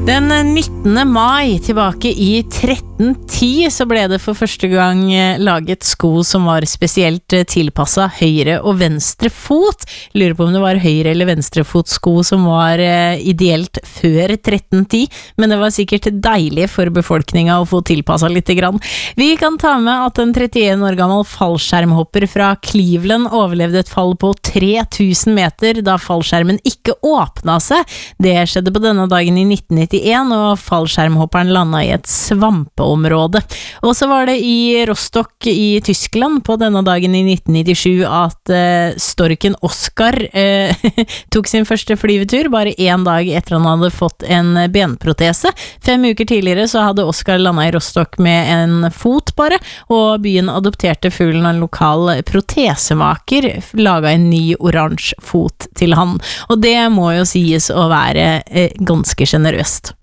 Den 19. mai tilbake i 1310 så ble det for første gang laget sko som var spesielt tilpasset høyre og venstre fot. Lurer på om det var høyre eller venstre fotsko som var ideelt før 1310, men det var sikkert deilig for befolkningen å få tilpasset litt grann. Vi kan ta med at en 31 år gammel fallskjermhopper fra Cleveland overlevde et fall på 3000 meter da fallskjermen ikke åpnet seg. Det skjedde på denne dagen i 1991, og fallskjermhopperen landet i et svampeområde. Og så var det i Rostock i Tyskland på denne dagen i 1997 at storken Oscar tok sin første flyvetur, bare en dag etter han hadde fått en benprotese. 5 uker tidligere så hadde Oscar landet i Rostock med en fot bare, og byen adopterte fuglen av en lokal protesemaker, laget en ny oransje fot til han. Og det må jo sies å være ganske generøst.